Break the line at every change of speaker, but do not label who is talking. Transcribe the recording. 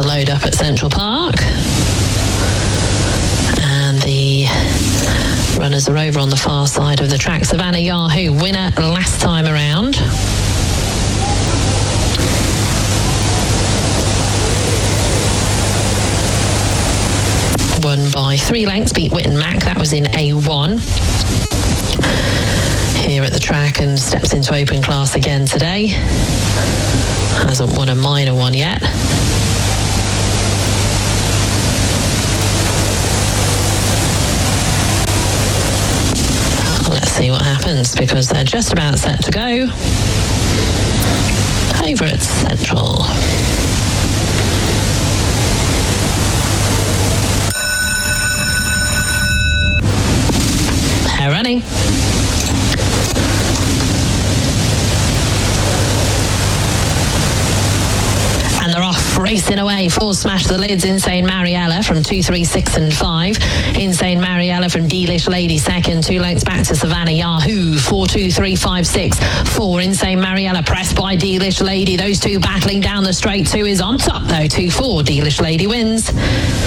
to load up at Central Park. And the runners are over on the far side of the track. Savannah Yahoo, winner last time around. Won by 3 lengths, beat Witten Mac. That was in A1. Here at the track and steps into open class again today. Hasn't won a minor one yet. Let's see what happens because they're just about set to go over at Central. They're running. And they're off, racing away. 4 Smash the Lids, Insane Mariella from 2, 3, 6 and 5. Insane Mariella from Delish Lady second, 2 lengths back to Savannah Yahoo. 4, 2, 3, 5, 6. 4 Insane Mariella pressed by Delish Lady. Those two battling down the straight. 2 is on top though. 2, 4 Delish Lady wins.